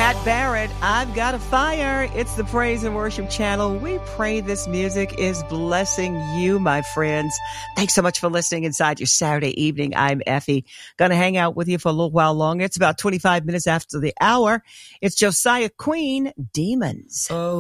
Matt Barrett, I've Got a Fire. It's the Praise and Worship channel. We pray this music is blessing you, my friends. Thanks so much for listening inside your Saturday evening. I'm Effie. Going to hang out with you for a little while longer. It's about 25 minutes after the hour. It's Josiah Queen, Demons. Oh.